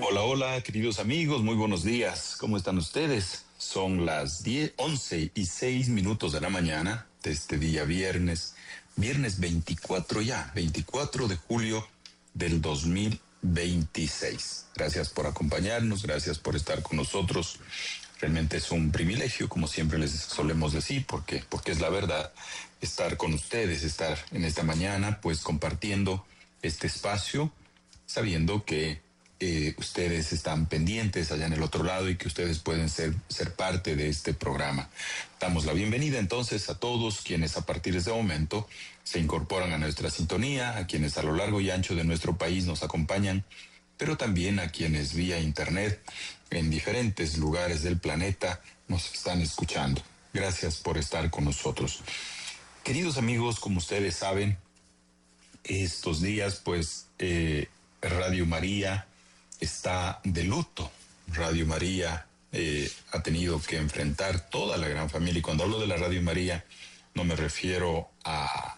Hola, hola, queridos amigos, muy buenos días. ¿Cómo están ustedes? Son las 11:06 de la mañana de este día viernes 24 ya, 24 de julio del 2026. Gracias por acompañarnos, gracias por estar con nosotros. Realmente es un privilegio, como siempre les solemos decir, porque es la verdad, estar con ustedes, estar en esta mañana, pues compartiendo este espacio, sabiendo que ustedes están pendientes allá en el otro lado y que ustedes pueden ser parte de este programa. Damos la bienvenida entonces a todos quienes a partir de este momento se incorporan a nuestra sintonía, a quienes a lo largo y ancho de nuestro país nos acompañan, pero también a quienes vía internet en diferentes lugares del planeta nos están escuchando. Gracias por estar con nosotros. Queridos amigos, como ustedes saben, estos días pues Radio María está de luto. Radio María ha tenido que enfrentar toda la gran familia, y cuando hablo de la Radio María no me refiero a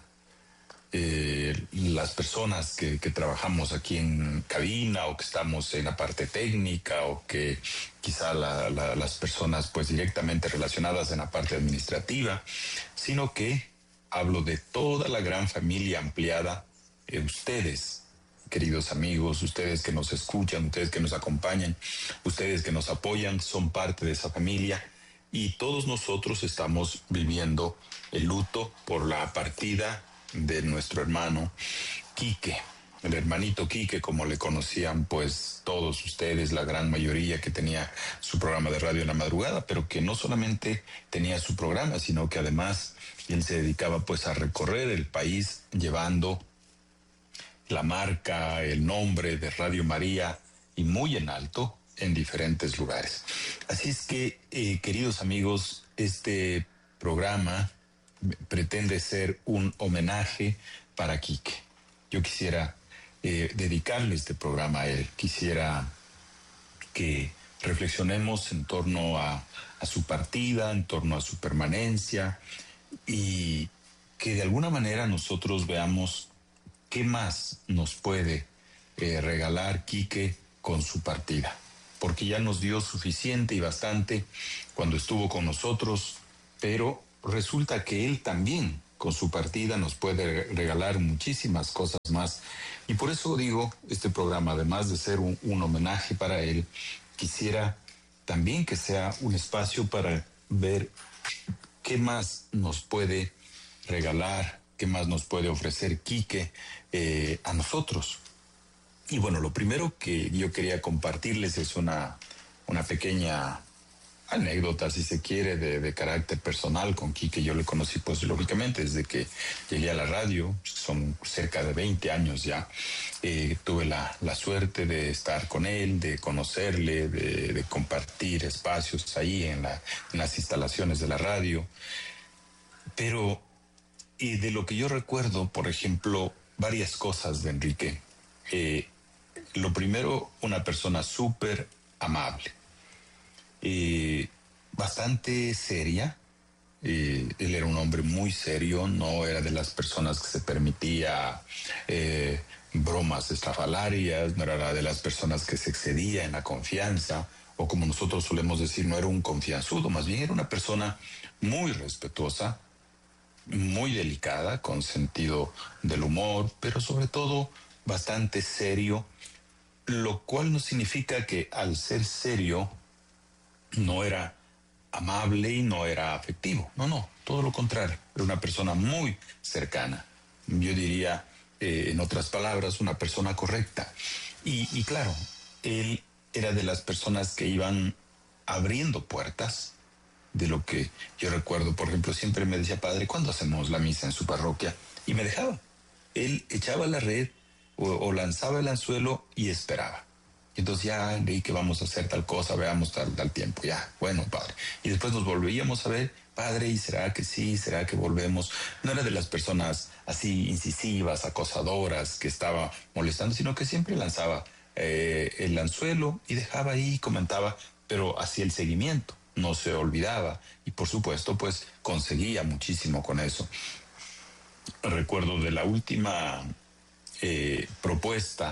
las personas que trabajamos aquí en cabina o que estamos en la parte técnica o que quizá las personas pues directamente relacionadas en la parte administrativa, sino que hablo de toda la gran familia ampliada, ustedes, queridos amigos, ustedes que nos escuchan, ustedes que nos acompañan, ustedes que nos apoyan, son parte de esa familia y todos nosotros estamos viviendo el luto por la partida de nuestro hermano Quique, el hermanito Quique, como le conocían pues todos ustedes, la gran mayoría, que tenía su programa de radio en la madrugada, pero que no solamente tenía su programa, sino que además él se dedicaba pues a recorrer el país llevando la marca, el nombre de Radio María y muy en alto en diferentes lugares. Así es que, queridos amigos, este programa pretende ser un homenaje para Quique. Yo quisiera dedicarle este programa a él. Quisiera que reflexionemos en torno a su partida, en torno a su permanencia y que de alguna manera nosotros veamos qué más nos puede regalar Quique con su partida. Porque ya nos dio suficiente y bastante cuando estuvo con nosotros, pero resulta que él también con su partida nos puede regalar muchísimas cosas más. Y por eso digo, este programa, además de ser un homenaje para él, quisiera también que sea un espacio para ver qué más nos puede regalar, qué más nos puede ofrecer Quique a nosotros. Y bueno, lo primero que yo quería compartirles es una pequeña anécdota, si se quiere, de carácter personal con Quique. Yo le conocí, pues, lógicamente, desde que llegué a la radio, son cerca de 20 años ya. Tuve la suerte de estar con él, de conocerle, de compartir espacios ahí en las instalaciones de la radio. Pero de lo que yo recuerdo, por ejemplo, varias cosas de Enrique. Lo primero, una persona súper amable. Bastante seria. Él era un hombre muy serio, no era de las personas que se permitía bromas estrafalarias, no era de las personas que se excedía en la confianza, o como nosotros solemos decir, no era un confianzudo, más bien era una persona muy respetuosa, muy delicada, con sentido del humor, pero sobre todo bastante serio, lo cual no significa que al ser serio no era amable y no era afectivo. No, todo lo contrario. Era una persona muy cercana. Yo diría, en otras palabras, una persona correcta. Y claro, él era de las personas que iban abriendo puertas. De lo que yo recuerdo, por ejemplo, siempre me decía: padre, ¿cuándo hacemos la misa en su parroquia? Y me dejaba. Él echaba la red o lanzaba el anzuelo y esperaba. Entonces, ya, Enrique, vamos a hacer tal cosa, veamos tal tiempo. Ya, bueno, padre. Y después nos volvíamos a ver: padre, ¿y será que sí? ¿Será que volvemos? No era de las personas así incisivas, acosadoras, que estaba molestando, sino que siempre lanzaba el anzuelo y dejaba ahí, comentaba, pero hacía el seguimiento, no se olvidaba y por supuesto pues conseguía muchísimo con eso. Recuerdo de la última propuesta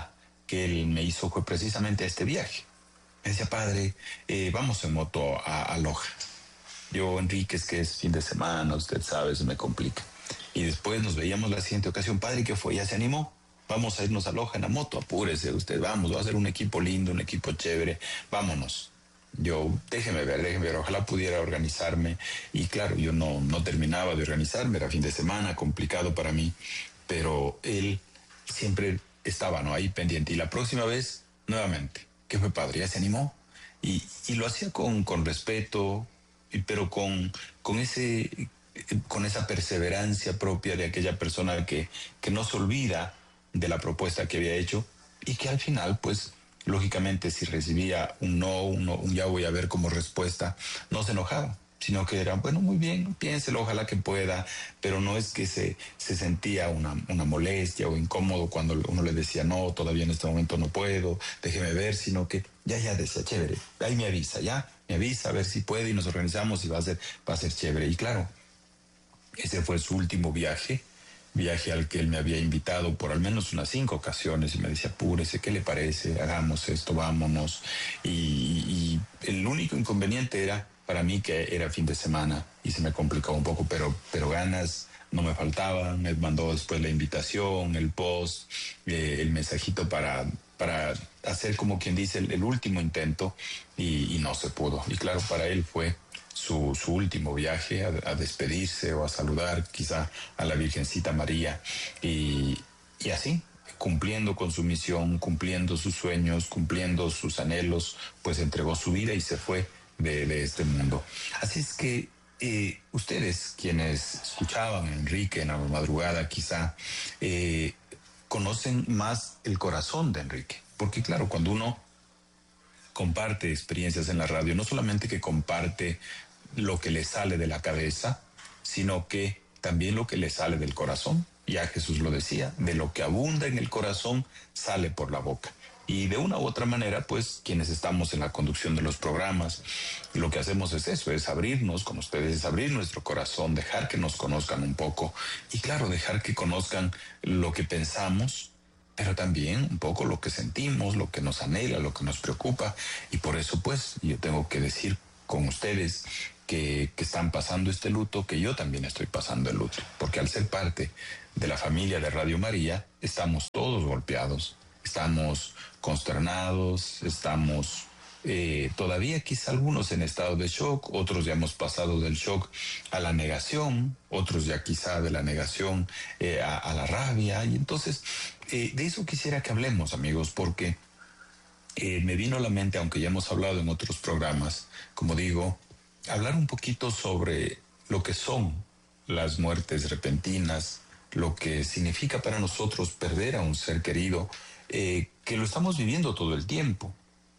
que él me hizo fue precisamente este viaje. Me decía, padre, vamos en moto a Loja. Yo, Enrique, es que es fin de semana, usted sabe, se me complica. Y después nos veíamos la siguiente ocasión. Padre, ¿qué fue? ¿Ya se animó? Vamos a irnos a Loja en la moto, apúrese usted, vamos, va a ser un equipo lindo, un equipo chévere, vámonos. Yo, déjeme ver, ojalá pudiera organizarme. Y claro, yo no terminaba de organizarme, era fin de semana, complicado para mí, pero él siempre estaba, ¿no?, ahí pendiente. Y la próxima vez, nuevamente, ¿qué fue, padre? ¿Ya se animó? Y lo hacía con respeto, pero con esa perseverancia propia de aquella persona que no se olvida de la propuesta que había hecho y que al final, pues, lógicamente, si recibía un no, un ya voy a ver como respuesta, no se enojaba, sino que era, bueno, muy bien, piénselo, ojalá que pueda, pero no es que se sentía una molestia o incómodo cuando uno le decía, no, todavía en este momento no puedo, déjeme ver, sino que ya decía, chévere, ahí me avisa a ver si puede y nos organizamos y va a ser chévere. Y claro, ese fue su último viaje al que él me había invitado por al menos unas 5 ocasiones y me decía, apúrese, ¿qué le parece? Hagamos esto, vámonos. Y el único inconveniente era para mí que era fin de semana y se me complicaba un poco, pero ganas no me faltaban. Me mandó después la invitación, el post, el mensajito para hacer como quien dice el último intento y no se pudo. Y claro, para él fue su último viaje a despedirse o a saludar quizá a la Virgencita María y así, cumpliendo con su misión, cumpliendo sus sueños, cumpliendo sus anhelos, pues entregó su vida y se fue de este mundo. Así es que ustedes, quienes escuchaban a Enrique en la madrugada, quizá conocen más el corazón de Enrique, porque claro, cuando uno comparte experiencias en la radio, no solamente que comparte lo que le sale de la cabeza, sino que también lo que le sale del corazón. Ya Jesús lo decía, de lo que abunda en el corazón sale por la boca. Y de una u otra manera, pues quienes estamos en la conducción de los programas, lo que hacemos es eso, es abrirnos con ustedes, es abrir nuestro corazón, dejar que nos conozcan un poco y claro, dejar que conozcan lo que pensamos, pero también un poco lo que sentimos, lo que nos anhela, lo que nos preocupa. Y por eso, pues, yo tengo que decir con ustedes que están pasando este luto, que yo también estoy pasando el luto, porque al ser parte de la familia de Radio María, estamos todos golpeados, estamos consternados, estamos todavía quizá algunos en estado de shock, otros ya hemos pasado del shock a la negación, otros ya quizá de la negación a la rabia. Y entonces, de eso quisiera que hablemos, amigos, porque me vino a la mente, aunque ya hemos hablado en otros programas, como digo, hablar un poquito sobre lo que son las muertes repentinas, lo que significa para nosotros perder a un ser querido, que lo estamos viviendo todo el tiempo.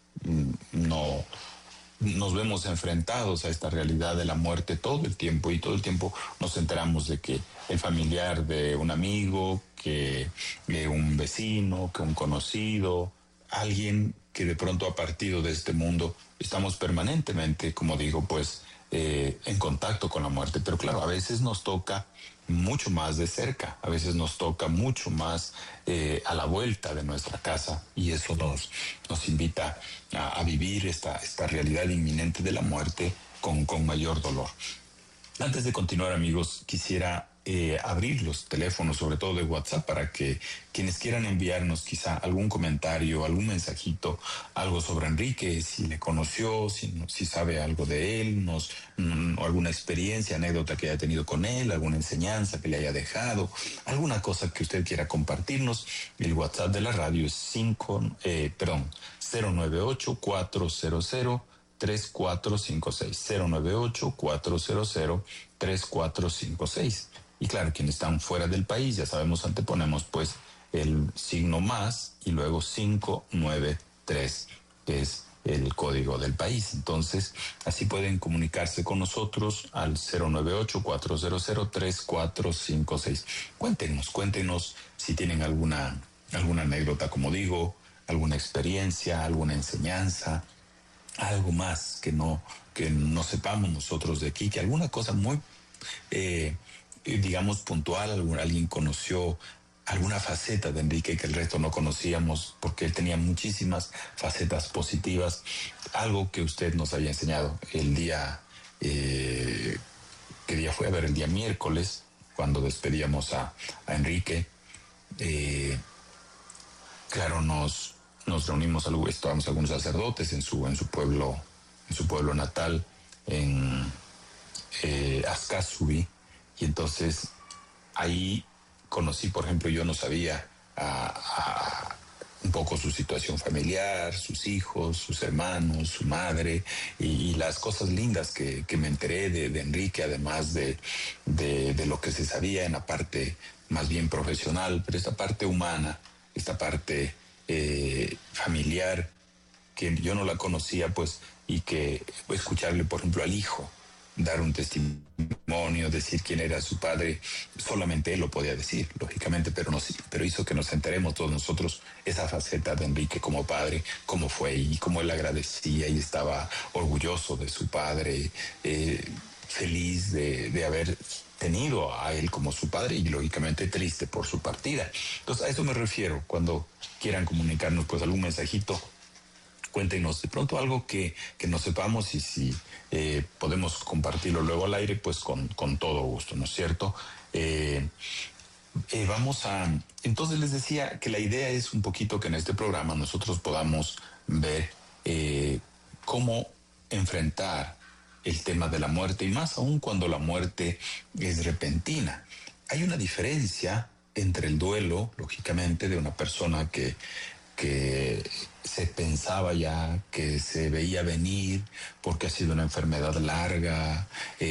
No nos vemos enfrentados a esta realidad de la muerte todo el tiempo y todo el tiempo nos enteramos de que el familiar de un amigo, que un vecino, que un conocido, alguien que de pronto ha partido de este mundo, estamos permanentemente, como digo, pues en contacto con la muerte. Pero claro, a veces nos toca mucho más de cerca, a veces nos toca mucho más a la vuelta de nuestra casa y eso nos invita a vivir esta realidad inminente de la muerte con mayor dolor. Antes de continuar, amigos, quisiera abrir los teléfonos, sobre todo de WhatsApp, para que quienes quieran enviarnos quizá algún comentario, algún mensajito, algo sobre Enrique, si le conoció, si sabe algo de él, alguna experiencia, anécdota que haya tenido con él, alguna enseñanza que le haya dejado, alguna cosa que usted quiera compartirnos. El WhatsApp de la radio es 098-400-3456, 098-400-3456. Y claro, quienes están fuera del país, ya sabemos, anteponemos pues el signo más y luego 593, que es el código del país. Entonces, así pueden comunicarse con nosotros al 098-400-3456. Cuéntenos si tienen alguna anécdota, como digo, alguna experiencia, alguna enseñanza, algo más que no sepamos nosotros de aquí, que alguna cosa muy digamos puntual, alguien conoció alguna faceta de Enrique que el resto no conocíamos, porque él tenía muchísimas facetas positivas, algo que usted nos había enseñado el día, ¿qué día fue? A ver, el día miércoles, cuando despedíamos a Enrique. Claro, nos reunimos, estábamos algunos sacerdotes en su pueblo natal, en Ascasubi, y entonces ahí conocí, por ejemplo, yo no sabía un poco su situación familiar, sus hijos, sus hermanos, su madre, y las cosas lindas que me enteré de Enrique, además de lo que se sabía en la parte más bien profesional, pero esta parte humana, esta parte familiar, que yo no la conocía, pues, y que escucharle, por ejemplo, al hijo dar un testimonio, decir quién era su padre, solamente él lo podía decir, lógicamente, pero hizo que nos enteremos todos nosotros esa faceta de Enrique como padre, cómo fue y cómo él agradecía y estaba orgulloso de su padre, feliz de haber tenido a él como su padre y lógicamente triste por su partida. Entonces a eso me refiero, cuando quieran comunicarnos pues algún mensajito, cuéntenos de pronto algo que no sepamos, y si podemos compartirlo luego al aire, pues con todo gusto, ¿no es cierto? Entonces les decía que la idea es un poquito que en este programa nosotros podamos ver cómo enfrentar el tema de la muerte, y más aún cuando la muerte es repentina. Hay una diferencia entre el duelo, lógicamente, de una persona que se pensaba ya, que se veía venir, porque ha sido una enfermedad larga,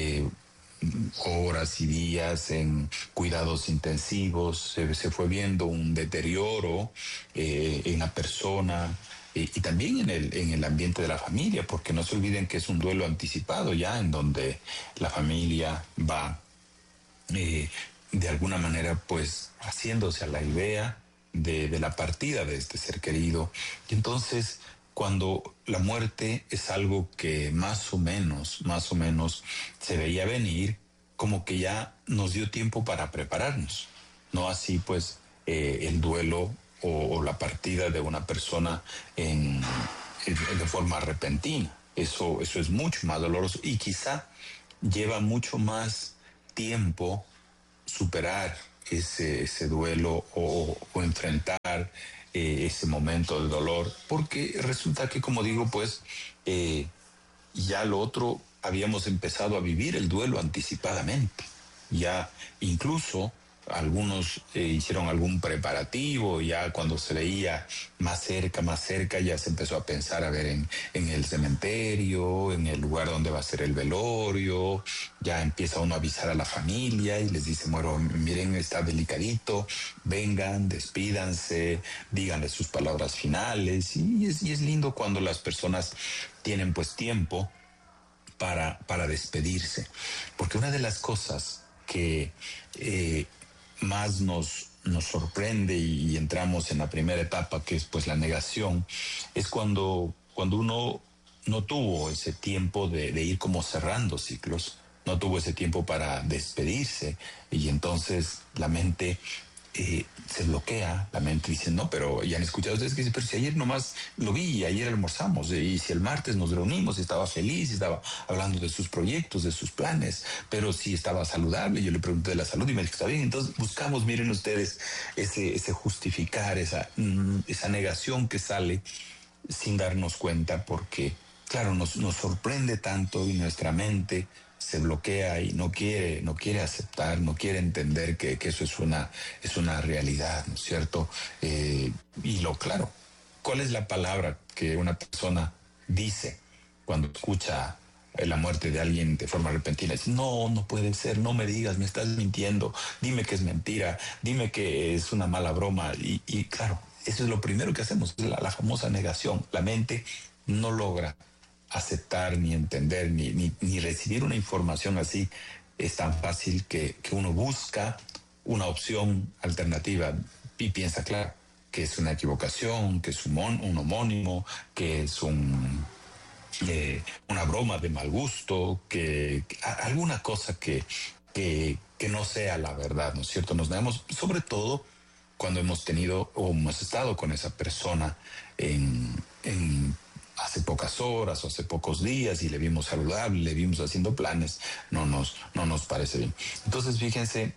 horas y días en cuidados intensivos, se fue viendo un deterioro en la persona, y también en el ambiente de la familia, porque no se olviden que es un duelo anticipado ya, en donde la familia va de alguna manera pues haciéndose a la idea de la partida de este ser querido. Y entonces, cuando la muerte es algo que más o menos se veía venir, como que ya nos dio tiempo para prepararnos. No así pues el duelo o la partida de una persona de forma repentina. Eso es mucho más doloroso y quizá lleva mucho más tiempo superar ese duelo o enfrentar ese momento de dolor, porque resulta que, como digo, pues ya lo otro habíamos empezado a vivir el duelo anticipadamente. Ya incluso algunos hicieron algún preparativo, ya cuando se veía más cerca, ya se empezó a pensar a ver en el cementerio, en el lugar donde va a ser el velorio, ya empieza uno a avisar a la familia y les dice, bueno, miren, está delicadito, vengan, despídanse, díganle sus palabras finales, y es lindo cuando las personas tienen pues tiempo para despedirse, porque una de las cosas que más nos sorprende y entramos en la primera etapa, que es pues la negación, es cuando uno no tuvo ese tiempo de ir como cerrando ciclos, no tuvo ese tiempo para despedirse, y entonces la mente se bloquea, la mente dice, no, pero ya han escuchado ustedes que dicen, pero si ayer nomás lo vi y ayer almorzamos, y si el martes nos reunimos y estaba feliz, y estaba hablando de sus proyectos, de sus planes, pero si estaba saludable, yo le pregunté de la salud y me dijo, está bien. Entonces buscamos, miren ustedes, ese justificar, esa negación que sale sin darnos cuenta, porque claro, nos sorprende tanto y nuestra mente se bloquea y no quiere aceptar, no quiere entender que eso es una realidad, ¿no es cierto? Claro, ¿cuál es la palabra que una persona dice cuando escucha la muerte de alguien de forma repentina? Dice, no, no puede ser, no me digas, me estás mintiendo, dime que es mentira, dime que es una mala broma. Y claro, eso es lo primero que hacemos, la famosa negación. La mente no logra aceptar, ni entender, ni recibir una información así. Es tan fácil que uno busca una opción alternativa y piensa, claro, que es una equivocación, que es un homónimo, que es una broma de mal gusto, alguna cosa que no sea la verdad, ¿no es cierto? Nos damos, sobre todo cuando hemos tenido o hemos estado con esa persona en hace pocas horas o hace pocos días y le vimos saludable, le vimos haciendo planes, no nos parece bien. Entonces, fíjense,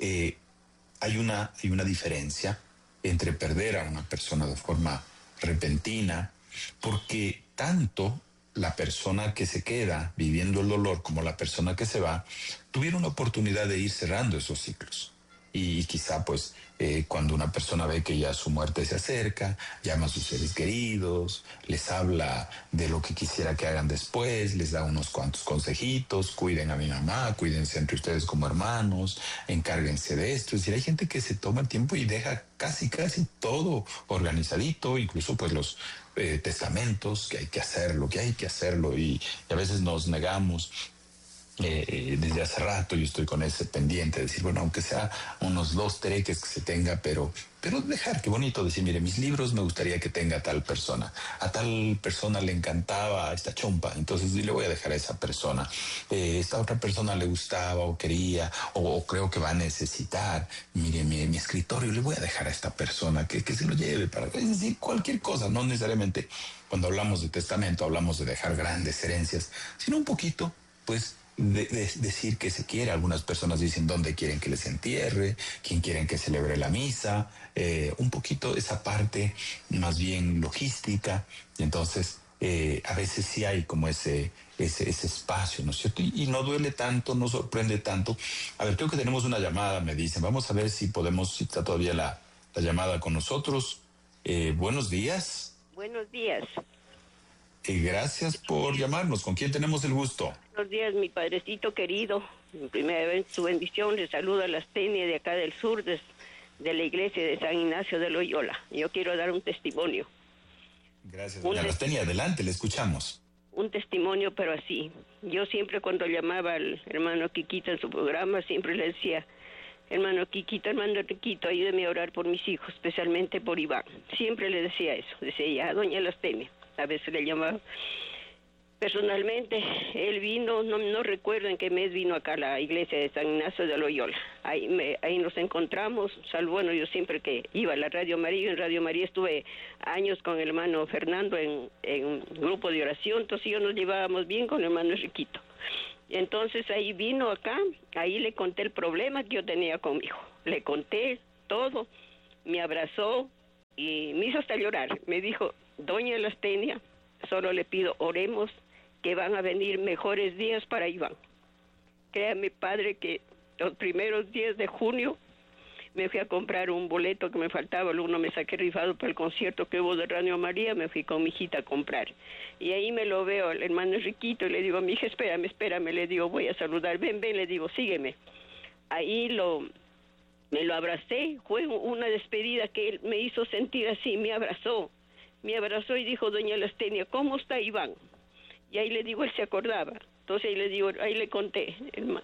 hay una diferencia entre perder a una persona de forma repentina, porque tanto la persona que se queda viviendo el dolor como la persona que se va tuvieron la oportunidad de ir cerrando esos ciclos. Y quizá pues cuando una persona ve que ya su muerte se acerca, llama a sus seres queridos, les habla de lo que quisiera que hagan después, les da unos cuantos consejitos: cuiden a mi mamá, cuídense entre ustedes como hermanos, encárguense de esto. Es decir, hay gente que se toma el tiempo y deja casi todo organizadito, incluso pues los testamentos, que hay que hacerlo, y a veces nos negamos. Desde hace rato yo estoy con ese pendiente de decir, bueno, aunque sea unos 2 treques que se tenga, pero dejar, qué bonito decir, mire, mis libros me gustaría que tenga tal persona, a tal persona le encantaba esta chompa, entonces le voy a dejar a esa persona, esta otra persona le gustaba o quería o creo que va a necesitar, mire, mi escritorio le voy a dejar a esta persona que se lo lleve para, es decir, cualquier cosa, no necesariamente cuando hablamos de testamento hablamos de dejar grandes herencias, sino un poquito, pues, de decir que se quiere. Algunas personas dicen dónde quieren que les entierre, quién quieren que celebre la misa, un poquito esa parte más bien logística. Y entonces a veces sí hay como ese espacio, ¿no es cierto? Y no duele tanto, no sorprende tanto. A ver, creo que tenemos una llamada, me dicen. Vamos a ver si está todavía la llamada con nosotros. Buenos días. Buenos días. Gracias por llamarnos. ¿Con quién tenemos el gusto? Buenos días, mi padrecito querido. En primera vez, su bendición. Le saluda a la Astenia de acá del sur, de la iglesia de San Ignacio de Loyola. Yo quiero dar un testimonio. Gracias, doña Astenia. Adelante, le escuchamos. Un testimonio, pero así. Yo siempre cuando llamaba al hermano Quiquito en su programa, siempre le decía: hermano Quiquito, ayúdeme a orar por mis hijos, especialmente por Iván. Siempre le decía eso. Decía ella, doña Astenia. A veces le llamaba. Personalmente, él vino, no recuerdo en qué mes vino acá a la iglesia de San Ignacio de Loyola. Ahí nos encontramos. Bueno, yo siempre que iba a la Radio María, en Radio María estuve años con el hermano Fernando en un grupo de oración, entonces yo nos llevábamos bien con el hermano Enriquito. Entonces ahí vino acá, ahí le conté el problema que yo tenía con mi hijo. Le conté todo, me abrazó y me hizo hasta llorar. Me dijo: doña Astenia, solo le pido, oremos que van a venir mejores días para Iván. Créame, padre, que los primeros días de junio me fui a comprar un boleto que me faltaba, uno me saqué rifado para el concierto que hubo de Radio María, me fui con mi hijita a comprar. Y ahí me lo veo al hermano Enriquito y le digo: mi hija, espérame, le digo, voy a saludar, ven, le digo, sígueme. Ahí me lo abracé, fue una despedida que él me hizo sentir así, me abrazó y dijo: doña Astenia, ¿cómo está Iván? Y ahí le digo, él se acordaba. Entonces ahí le conté,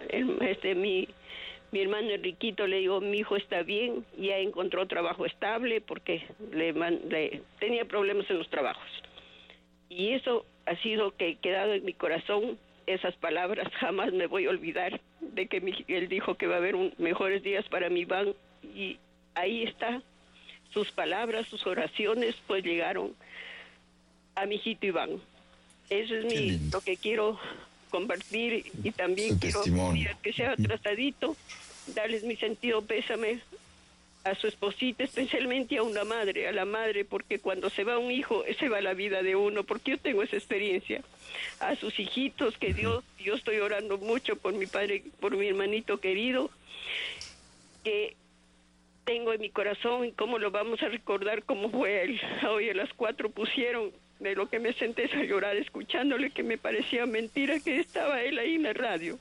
mi hermano Enriquito, le digo: mi hijo está bien, ya encontró trabajo estable porque tenía problemas en los trabajos. Y eso ha sido que quedado en mi corazón, esas palabras jamás me voy a olvidar, de que él dijo que va a haber mejores días para mi Iván, y ahí está. Sus palabras, sus oraciones, pues llegaron a mi hijito Iván. Eso es lo que quiero compartir, y también quiero que sea tratadito, darles mi sentido pésame a su esposita, especialmente a la madre, porque cuando se va un hijo, se va la vida de uno, porque yo tengo esa experiencia. A sus hijitos, que yo estoy orando mucho por mi padre, por mi hermanito querido, que tengo en mi corazón, y cómo lo vamos a recordar, cómo fue él. Hoy a las 4 pusieron, de lo que me senté a llorar escuchándole, que me parecía mentira que estaba él ahí en la radio.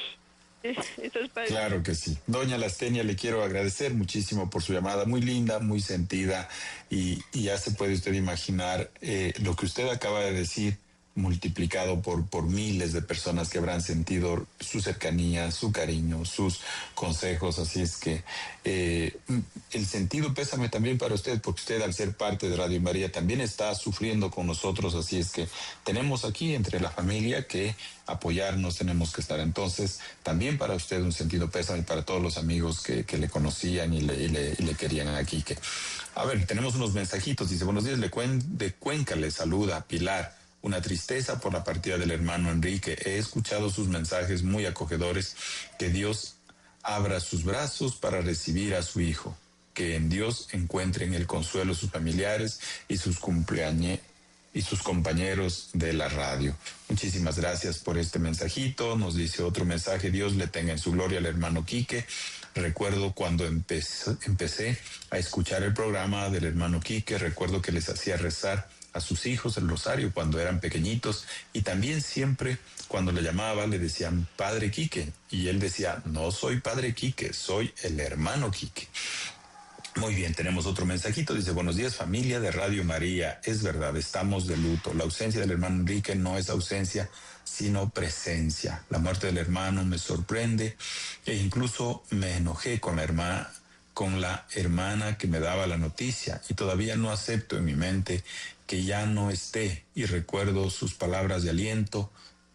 Claro que sí. Doña Astenia, le quiero agradecer muchísimo por su llamada, muy linda, muy sentida, y ya se puede usted imaginar lo que usted acaba de decir. multiplicado por miles de personas que habrán sentido su cercanía, su cariño, sus consejos. Así es que el sentido pésame también para usted, porque usted, al ser parte de Radio María, también está sufriendo con nosotros. Así es que tenemos aquí entre la familia que apoyarnos, tenemos que estar. Entonces, también para usted un sentido pésame, para todos los amigos que le conocían y le querían aquí. A ver, tenemos unos mensajitos. Dice, buenos días, de Cuenca le saluda Pilar. Una tristeza por la partida del hermano Enrique. He escuchado sus mensajes muy acogedores. Que Dios abra sus brazos para recibir a su hijo. Que en Dios encuentren el consuelo sus familiares y sus compañeros de la radio. Muchísimas gracias por este mensajito. Nos dice otro mensaje: Dios le tenga en su gloria al hermano Quique. Recuerdo cuando empecé a escuchar el programa del hermano Quique, recuerdo que les hacía rezar a sus hijos el rosario cuando eran pequeñitos, y también siempre cuando le llamaba le decían Padre Quique, y él decía, no soy Padre Quique, soy el hermano Quique. Muy bien, tenemos otro mensajito. Dice, buenos días familia de Radio María. Es verdad, estamos de luto. La ausencia del hermano Enrique no es ausencia, sino presencia. La muerte del hermano me sorprende e incluso me enojé con la hermana que me daba la noticia, y todavía no acepto en mi mente que ya no esté, y recuerdo sus palabras de aliento,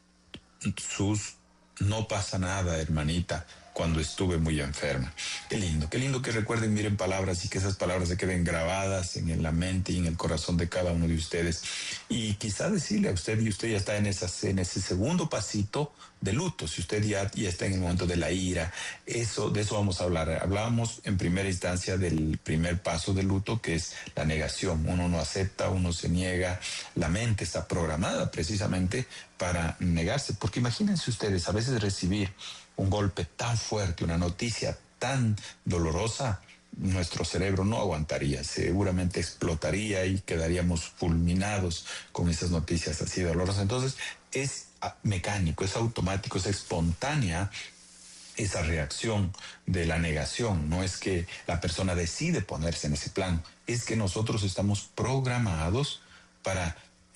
no pasa nada, hermanita, cuando estuve muy enferma. Qué lindo que recuerden, miren, palabras, y que esas palabras se queden grabadas en la mente y en el corazón de cada uno de ustedes. Y quizá decirle a usted, y usted ya está en ese segundo pasito de luto, si usted ya está en el momento de la ira, de eso vamos a hablar. Hablábamos en primera instancia del primer paso del luto, que es la negación. Uno no acepta, uno se niega, la mente está programada precisamente para negarse, porque imagínense ustedes, a veces recibir un golpe tan fuerte, una noticia tan dolorosa, nuestro cerebro no aguantaría, seguramente explotaría y quedaríamos fulminados con esas noticias así dolorosas. Entonces es mecánico, es automático, es espontánea esa reacción de la negación. No es que la persona decide ponerse en ese plan, es que nosotros estamos programados para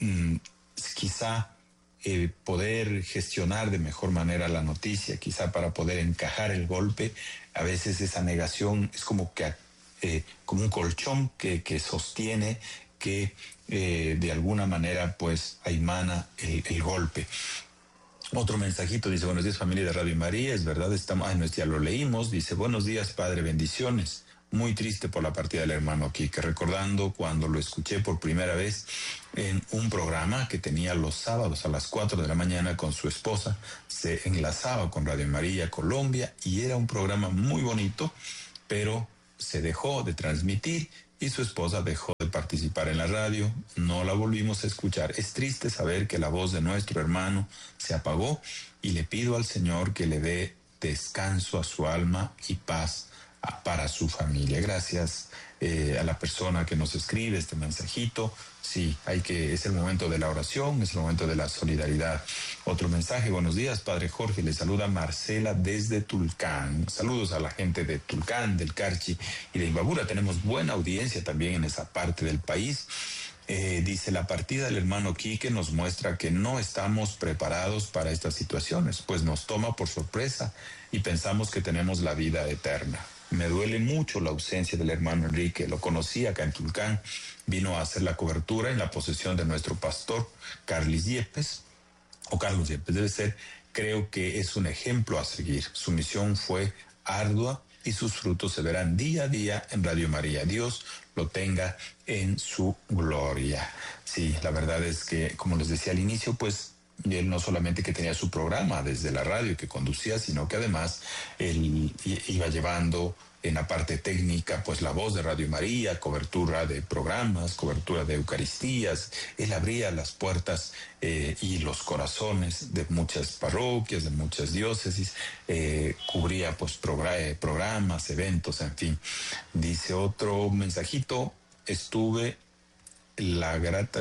quizá poder gestionar de mejor manera la noticia, quizá para poder encajar el golpe. A veces esa negación es como un colchón que sostiene, que de alguna manera pues aimana el golpe. Otro mensajito dice, buenos días familia de Radio María, es verdad, ya lo leímos. Dice, buenos días padre, bendiciones. Muy triste por la partida del hermano Quique, recordando cuando lo escuché por primera vez en un programa que tenía los sábados a las 4 de la mañana con su esposa. Se enlazaba con Radio María Colombia y era un programa muy bonito, pero se dejó de transmitir y su esposa dejó de participar en la radio. No la volvimos a escuchar. Es triste saber que la voz de nuestro hermano se apagó, y le pido al Señor que le dé descanso a su alma y paz para su familia. Gracias a la persona que nos escribe este mensajito. Sí, es el momento de la oración, es el momento de la solidaridad. Otro mensaje, buenos días, Padre Jorge, le saluda Marcela desde Tulcán. Saludos a la gente de Tulcán, del Carchi y de Imbabura. Tenemos buena audiencia también en esa parte del país. Dice, la partida del hermano Quique nos muestra que no estamos preparados para estas situaciones, pues nos toma por sorpresa y pensamos que tenemos la vida eterna. Me duele mucho la ausencia del hermano Enrique. Lo conocí acá en Tulcán. Vino a hacer la cobertura en la posesión de nuestro pastor, Carlos Yepes, debe ser. Creo que es un ejemplo a seguir. Su misión fue ardua y sus frutos se verán día a día en Radio María. Dios lo tenga en su gloria. Sí, la verdad es que, como les decía al inicio, pues él no solamente que tenía su programa desde la radio que conducía, sino que además él iba llevando en la parte técnica pues la voz de Radio María, cobertura de programas, cobertura de Eucaristías. Él abría las puertas y los corazones de muchas parroquias, de muchas diócesis, cubría pues programas, eventos, en fin. Dice otro mensajito, tuve la grata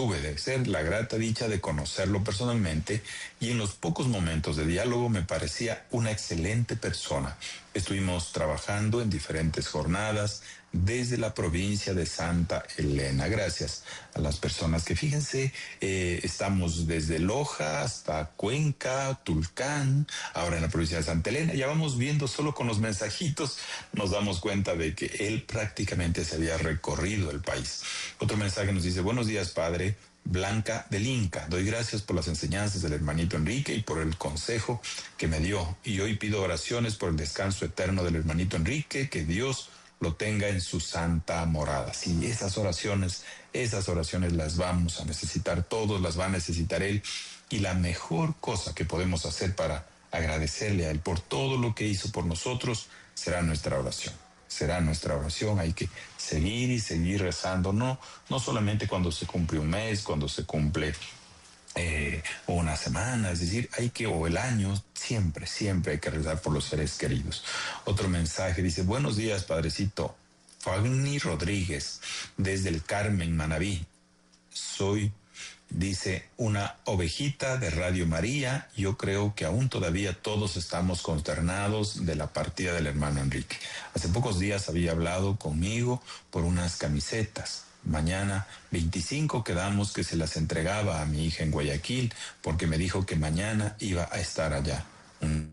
dicha de conocerlo personalmente, y en los pocos momentos de diálogo me parecía una excelente persona. Estuvimos trabajando en diferentes jornadas desde la provincia de Santa Elena. Gracias a las personas que, fíjense, estamos desde Loja hasta Cuenca, Tulcán, ahora en la provincia de Santa Elena. Ya vamos viendo solo con los mensajitos, nos damos cuenta de que él prácticamente se había recorrido el país. Otro mensaje nos dice: buenos días, padre. Blanca del Inca, doy gracias por las enseñanzas del hermanito Enrique y por el consejo que me dio. Y hoy pido oraciones por el descanso eterno del hermanito Enrique, que Dios lo tenga en su santa morada. Sí, esas oraciones las vamos a necesitar todos, las va a necesitar él. Y la mejor cosa que podemos hacer para agradecerle a él por todo lo que hizo por nosotros será nuestra oración. Será nuestra oración. Hay que seguir y seguir rezando, no solamente cuando se cumple un mes, cuando se cumple o una semana, es decir, o el año, siempre hay que rezar por los seres queridos. Otro mensaje dice: buenos días, padrecito. Fagni Rodríguez, desde el Carmen, Manabí. Soy, dice, una ovejita de Radio María. Yo creo que aún todavía todos estamos consternados de la partida del hermano Enrique. Hace pocos días había hablado conmigo por unas camisetas. Mañana 25 quedamos que se las entregaba a mi hija en Guayaquil, porque me dijo que mañana iba a estar allá.